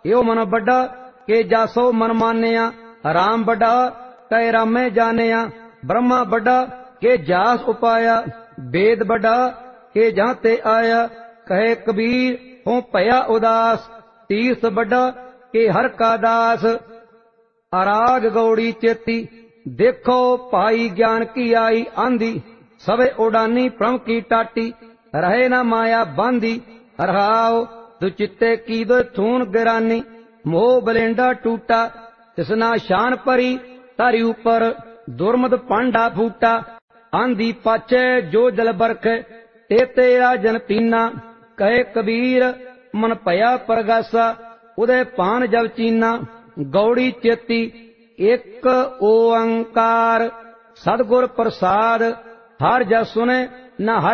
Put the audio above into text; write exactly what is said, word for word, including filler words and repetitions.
यो मन बड़ा के जासो मन मानिया, राम बड़ा कह रामे जानिया, ब्रह्मा बड़ा के जास उपाया, वेद बड़ा के जाते आया, कहे कबीर हो भया उदास, तीर्थ बड़ा के हर का दास। अराग गौड़ी चेती देखो पाई ज्ञान की आई आंधी, सबे उड़ानी प्रम की टाटी, रहे न माया बांधी, रहाओ दुचित्ते की दो थून गिरानी, मोह बलेंडा टूटा, तिसना शान परी तारी ऊपर, दुर्मद पांडा फूटा, आंधी पाचे जो जल बरखे, ते तेरा जन पीना, कहे कबीर मन भया परगासा, उदय पान जब चीना। गौड़ी चेती एक ओंकार, सदगुर प्रसाद, हर जस सुने न हर